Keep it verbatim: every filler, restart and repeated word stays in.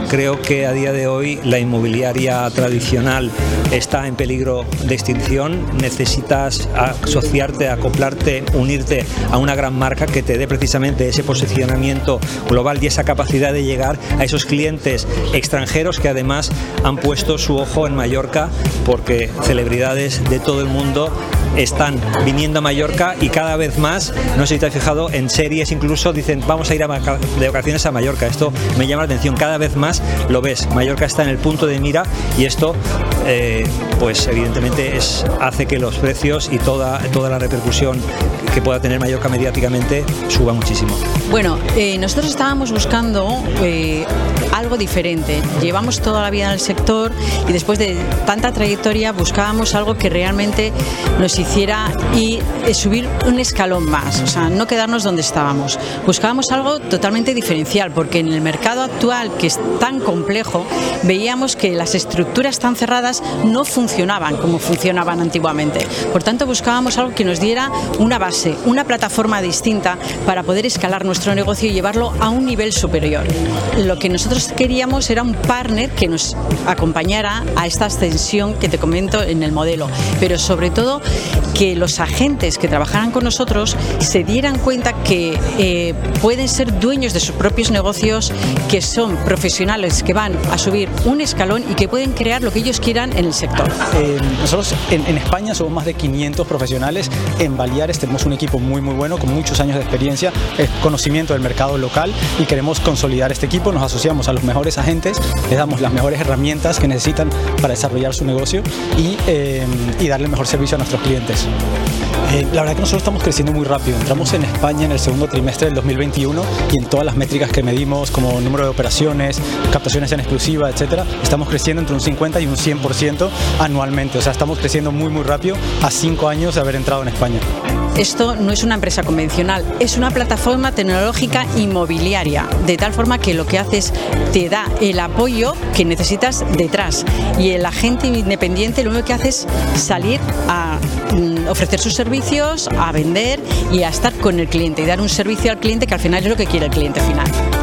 creo que a día de hoy la inmobiliaria tradicional está en peligro de extinción. Necesitas asociarte, acoplarte, unirte a una gran marca que te dé precisamente ese posicionamiento global y esa capacidad de llegar a esos clientes extranjeros que además han puesto su ojo en Mallorca, porque celebridades de todo el mundo están viniendo a Mallorca y cada vez más, no sé si te has fijado, en series incluso dicen vamos a ir a de vacaciones a Mallorca. Esto me llama la atención, cada vez más lo ves, Mallorca está en el punto de mira y esto eh, pues evidentemente es, hace que los precios y toda, toda la repercusión que pueda tener Mallorca mediáticamente suba muchísimo. Bueno, eh, nosotros estábamos buscando eh, algo diferente, llevamos toda la vida en el sector y después de tanta trayectoria buscábamos algo que realmente nos hiciera y eh, subir un escalón más, o sea, no quedarnos donde estábamos. Buscábamos algo totalmente diferencial, porque en el mercado actual, que es tan complejo, veíamos que las estructuras tan cerradas no funcionaban como funcionaban antiguamente. Por tanto, buscábamos algo que nos diera una base, una plataforma distinta para poder escalar nuestro negocio y llevarlo a un nivel superior. Lo que nosotros queríamos era un partner que nos acompañara a esta ascensión que te comento en el modelo, pero sobre todo que los agentes que trabajaran con nosotros se dieran cuenta que eh, pueden ser dueños de sus propios negocios, que son profesionales que van a subir un escalón y que pueden crear lo que ellos quieran en el sector. Eh, nosotros en, en España somos más de quinientos profesionales, en Baleares tenemos un equipo muy muy bueno con muchos años de experiencia, eh, conocimiento del mercado local y queremos consolidar este equipo. Nos asociamos a los mejores agentes, les damos las mejores herramientas que necesitan para desarrollar su negocio y, eh, y darle el mejor servicio a nuestros clientes. Eh, la verdad que nosotros estamos creciendo muy rápido. Entramos en España en el segundo trimestre del dos mil veintiuno y en todas las métricas que medimos, como número de operaciones, captaciones en exclusiva, etcétera, estamos creciendo entre un cincuenta y un cien por ciento anualmente. O sea, estamos creciendo muy muy rápido a cinco años de haber entrado en España. Esto no es una empresa convencional, es una plataforma tecnológica inmobiliaria, de tal forma que lo que hace es te da el apoyo que necesitas detrás, y el agente independiente lo único que hace es salir a mm, ofrecer sus servicios, a vender y a estar con el cliente y dar un servicio al cliente, que al final es lo que quiere el cliente final.